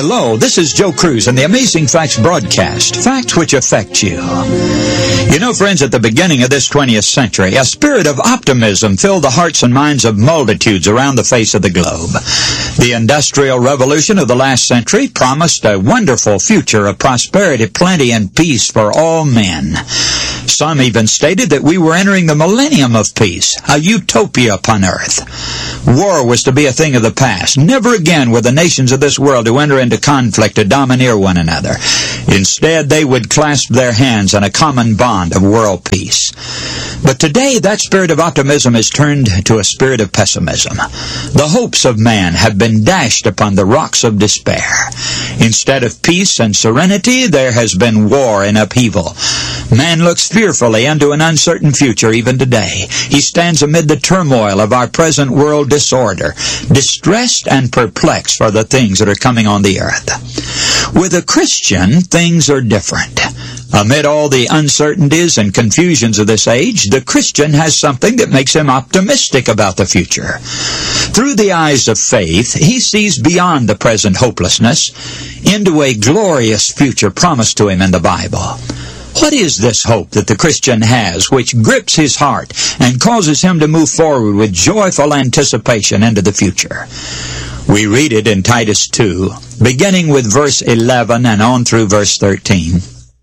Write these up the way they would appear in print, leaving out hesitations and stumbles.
Hello, this is Joe Cruz and the Amazing Facts broadcast, facts which affect you. You know, friends, at the beginning of this 20th century, a spirit of optimism filled the hearts and minds of multitudes around the face of the globe. The Industrial Revolution of the last century promised a wonderful future of prosperity, plenty, and peace for all men. Some even stated that we were entering the millennium of peace, a utopia upon earth. War was to be a thing of the past. Never again were the nations of this world to enter into conflict to domineer one another. Instead, they would clasp their hands in a common bond of world peace. But today, that spirit of optimism has turned to a spirit of pessimism. The hopes of man have been dashed upon the rocks of despair. Instead of peace and serenity, there has been war and upheaval. Man looks fearfully into an uncertain future even today. He stands amid the turmoil of our present world disorder, distressed and perplexed for the things that are coming on the earth. With a Christian, things are different. Amid all the uncertainties and confusions of this age, the Christian has something that makes him optimistic about the future. Through the eyes of faith, he sees beyond the present hopelessness into a glorious future promised to him in the Bible. What is this hope that the Christian has which grips his heart and causes him to move forward with joyful anticipation into the future? We read it in Titus 2, beginning with verse 11 and on through verse 13.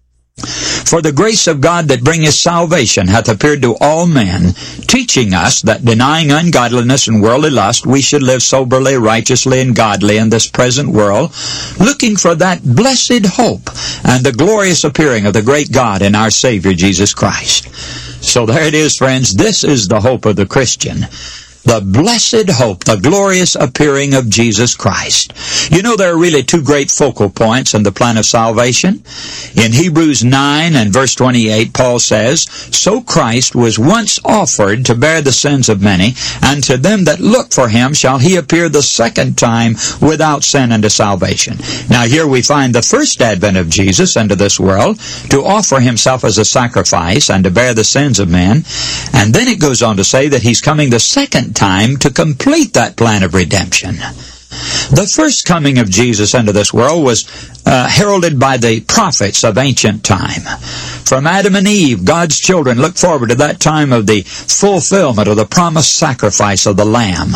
For the grace of God that bringeth salvation hath appeared to all men, teaching us that denying ungodliness and worldly lust, we should live soberly, righteously, and godly in this present world, looking for that blessed hope and the glorious appearing of the great God and our Savior Jesus Christ. So there it is, friends. This is the hope of the Christian. The blessed hope, the glorious appearing of Jesus Christ. You know, there are really two great focal points in the plan of salvation. In Hebrews 9 and verse 28, Paul says, So Christ was once offered to bear the sins of many, and to them that look for him shall he appear the second time without sin unto salvation. Now here we find the first advent of Jesus into this world to offer himself as a sacrifice and to bear the sins of men. And then it goes on to say that he's coming the second time to complete that plan of redemption. The first coming of Jesus into this world was heralded by the prophets of ancient time. From Adam and Eve, God's children looked forward to that time of the fulfillment of the promised sacrifice of the Lamb.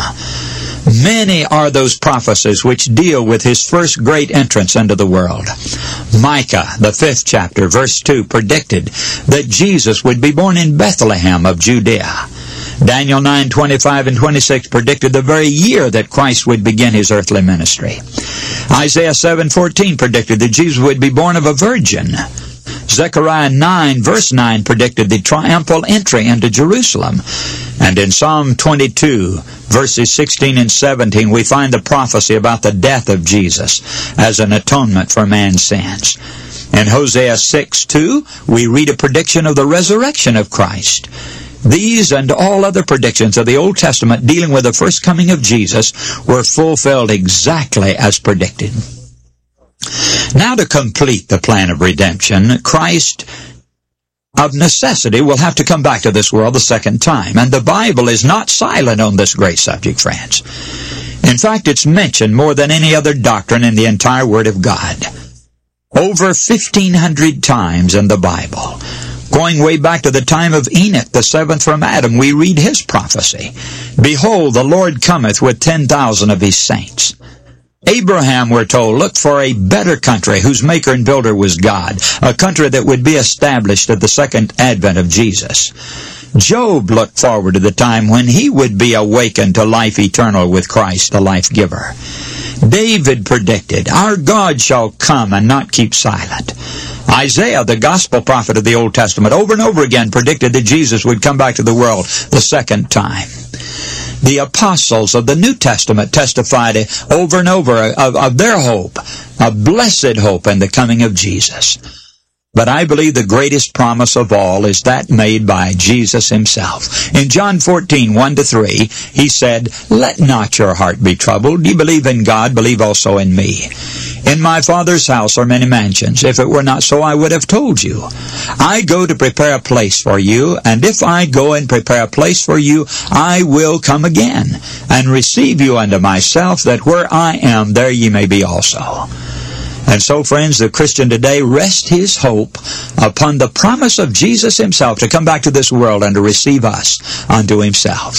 Many are those prophecies which deal with his first great entrance into the world. Micah, the 5th chapter, verse 2, predicted that Jesus would be born in Bethlehem of Judea. Daniel 9:25 and 26 predicted the very year that Christ would begin his earthly ministry. Isaiah 7:14 predicted that Jesus would be born of a virgin. Zechariah 9 verse 9 predicted the triumphal entry into Jerusalem. And in Psalm 22 verses 16 and 17 we find the prophecy about the death of Jesus as an atonement for man's sins. In Hosea 6:2 we read a prediction of the resurrection of Christ. These and all other predictions of the Old Testament dealing with the first coming of Jesus were fulfilled exactly as predicted. Now, to complete the plan of redemption, Christ of necessity will have to come back to this world the second time. And the Bible is not silent on this great subject, friends. In fact, it's mentioned more than any other doctrine in the entire Word of God. Over 1,500 times in the Bible. Going way back to the time of Enoch, the seventh from Adam, we read his prophecy. Behold, the Lord cometh with 10,000 of his saints. Abraham, we're told, looked for a better country whose maker and builder was God, a country that would be established at the second advent of Jesus. Job looked forward to the time when he would be awakened to life eternal with Christ, the life giver. David predicted, our God shall come and not keep silent. Isaiah, the gospel prophet of the Old Testament, over and over again predicted that Jesus would come back to the world the second time. The apostles of the New Testament testified over and over of their hope, a blessed hope in the coming of Jesus. But I believe the greatest promise of all is that made by Jesus himself. In John 14:1-3, he said, Let not your heart be troubled. You believe in God, believe also in me. In my Father's house are many mansions. If it were not so, I would have told you. I go to prepare a place for you, and if I go and prepare a place for you, I will come again, and receive you unto myself, that where I am, there ye may be also. And so, friends, the Christian today rests his hope upon the promise of Jesus himself to come back to this world and to receive us unto himself.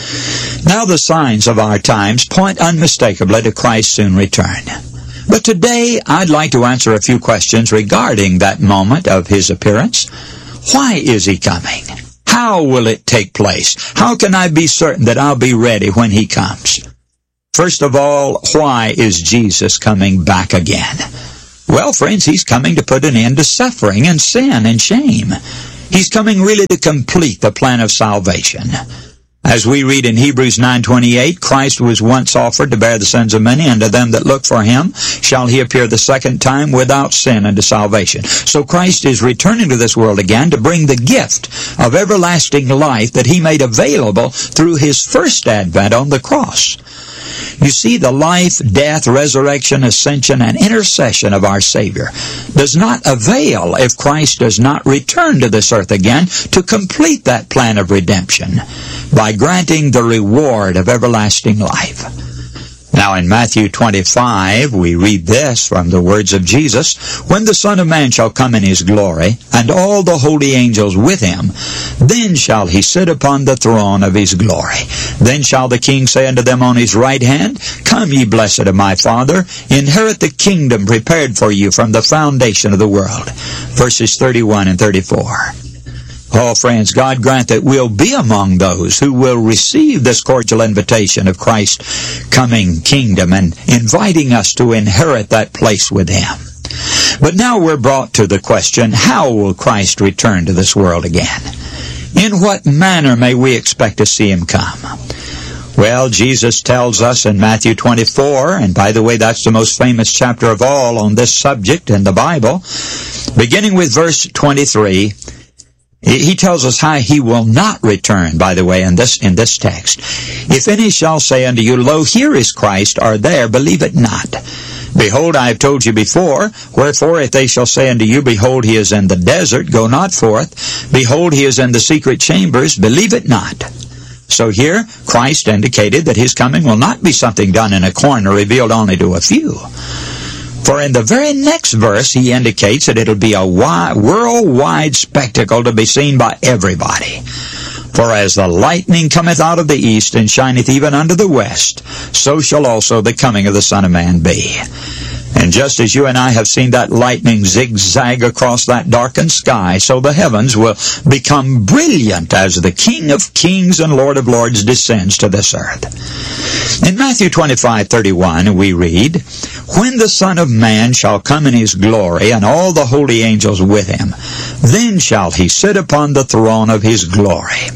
Now the signs of our times point unmistakably to Christ's soon return. But today I'd like to answer a few questions regarding that moment of his appearance. Why is he coming? How will it take place? How can I be certain that I'll be ready when he comes? First of all, why is Jesus coming back again? Well, friends, he's coming to put an end to suffering and sin and shame. He's coming really to complete the plan of salvation. As we read in Hebrews 9:28, Christ was once offered to bear the sins of many, and to them that look for him shall he appear the second time without sin unto salvation. So Christ is returning to this world again to bring the gift of everlasting life that he made available through his first advent on the cross. You see, the life, death, resurrection, ascension, and intercession of our Savior does not avail if Christ does not return to this earth again to complete that plan of redemption by granting the reward of everlasting life. Now in Matthew 25, we read this from the words of Jesus, "When the Son of Man shall come in his glory, and all the holy angels with him, then shall he sit upon the throne of his glory. Then shall the King say unto them on his right hand, Come, ye blessed of my Father, inherit the kingdom prepared for you from the foundation of the world." Verses 31 and 34. Oh, friends, God grant that we'll be among those who will receive this cordial invitation of Christ's coming kingdom and inviting us to inherit that place with him. But now we're brought to the question, how will Christ return to this world again? In what manner may we expect to see him come? Well, Jesus tells us in Matthew 24, and by the way, that's the most famous chapter of all on this subject in the Bible, beginning with verse 23, he tells us how he will not return, by the way, in this text. "If any shall say unto you, Lo, here is Christ, or there, believe it not. Behold, I have told you before. Wherefore, if they shall say unto you, Behold, he is in the desert, go not forth. Behold, he is in the secret chambers, believe it not." So here, Christ indicated that his coming will not be something done in a corner, revealed only to a few. For in the very next verse, he indicates that it'll be a worldwide spectacle to be seen by everybody. "For as the lightning cometh out of the east, and shineth even unto the west, so shall also the coming of the Son of Man be." And just as you and I have seen that lightning zigzag across that darkened sky, so the heavens will become brilliant as the King of Kings and Lord of Lords descends to this earth. In Matthew 25:31 we read, "When the Son of Man shall come in his glory, and all the holy angels with him, then shall he sit upon the throne of his glory."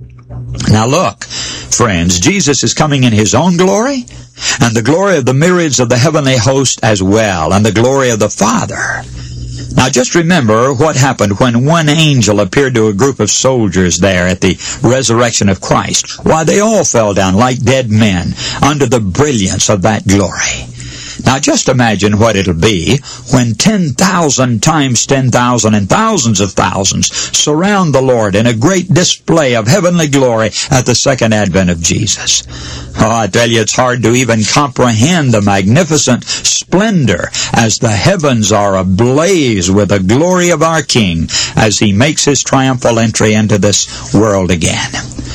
Now look, friends, Jesus is coming in his own glory, and the glory of the myriads of the heavenly host as well, and the glory of the Father. Now just remember what happened when one angel appeared to a group of soldiers there at the resurrection of Christ. Why, they all fell down like dead men under the brilliance of that glory. Now just imagine what it'll be when 10,000 times 10,000 and thousands of thousands surround the Lord in a great display of heavenly glory at the second advent of Jesus. Oh, I tell you, it's hard to even comprehend the magnificent splendor as the heavens are ablaze with the glory of our King as he makes his triumphal entry into this world again.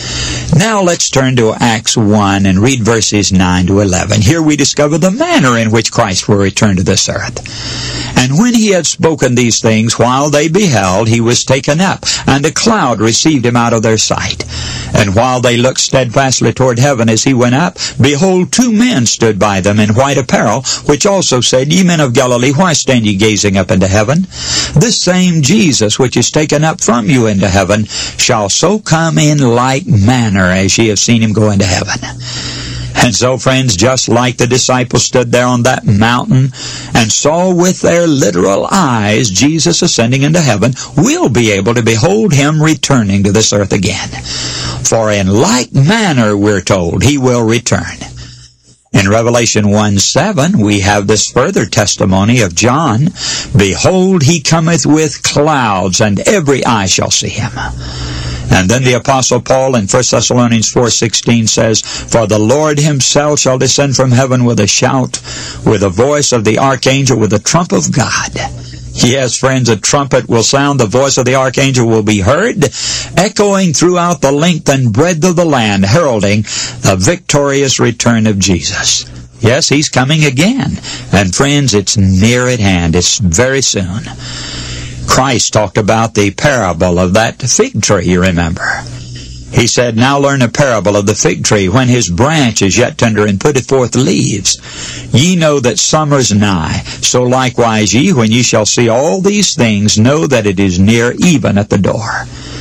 Now let's turn to Acts 1 and read verses 9 to 11. Here we discover the manner in which Christ will return to this earth. "And when he had spoken these things, while they beheld, he was taken up, and a cloud received him out of their sight. And while they looked steadfastly toward heaven as he went up, behold, 2 men stood by them in white apparel, which also said, Ye men of Galilee, why stand ye gazing up into heaven? This same Jesus, which is taken up from you into heaven, shall so come in like manner as ye have seen him go into heaven." And so, friends, just like the disciples stood there on that mountain and saw with their literal eyes Jesus ascending into heaven, we'll be able to behold him returning to this earth again. For in like manner, we're told, he will return. In Revelation 1:7, we have this further testimony of John. "Behold, he cometh with clouds, and every eye shall see him, And then the Apostle Paul in 1 Thessalonians 4:16 says, "For the Lord himself shall descend from heaven with a shout, with the voice of the archangel, with the trump of God." Yes, friends, a trumpet will sound, the voice of the archangel will be heard, echoing throughout the length and breadth of the land, heralding the victorious return of Jesus. Yes, he's coming again. And friends, it's near at hand. It's very soon. Christ talked about the parable of that fig tree, you remember. He said, "Now learn a parable of the fig tree. When his branch is yet tender and putteth forth leaves, ye know that summer is nigh. So likewise ye, when ye shall see all these things, know that it is near, even at the door."